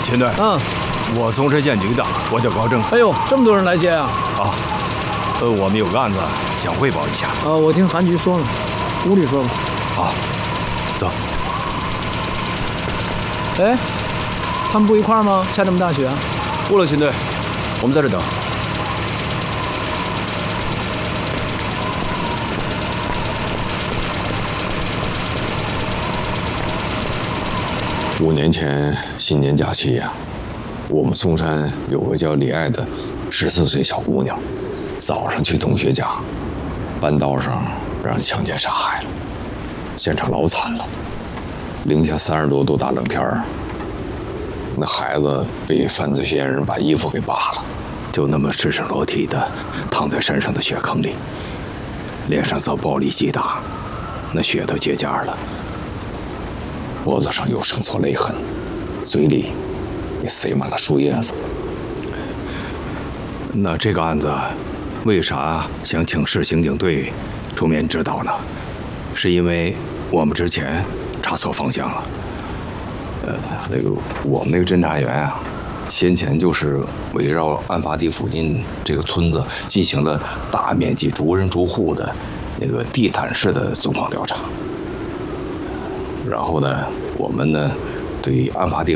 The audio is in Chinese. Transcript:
秦队，我松山县局的，我叫高正。 哎呦，这么多人来接啊！ 我们有个案子想汇报一下。 我听韩局说了，屋里说吧。 好，走。 哎，他们不一块儿吗？下这么大雪？ 不了，秦队，我们在这等。 5年前新年假期呀，我们松山有个叫李爱的14岁小姑娘，早上去同学家，半道上让人强奸杀害了，现场老惨了，零下30多度大冷天儿，那孩子被犯罪嫌疑人把衣服给扒了， 就那么赤身裸体的躺在山上的雪坑里，脸上遭暴力击打，那血都结痂了。 脖子上有生挫勒痕，嘴里也塞满了树叶子。 那这个案子，为啥想请市刑警队出面指导呢？是因为我们之前查错方向了。 我们那个侦查员啊，先前就是围绕案发地附近这个村子进行了大面积逐人逐户的那个地毯式的纵况调查。然后呢，我们呢，对案发地